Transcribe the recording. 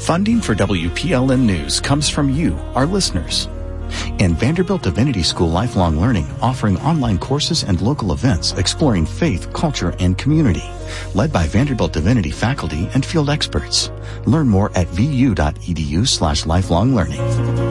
Funding for WPLN News comes from you, our listeners. And Vanderbilt Divinity School Lifelong Learning, offering online courses and local events exploring faith, culture, and community. Led by Vanderbilt Divinity faculty and field experts. Learn more at vu.edu/lifelonglearning.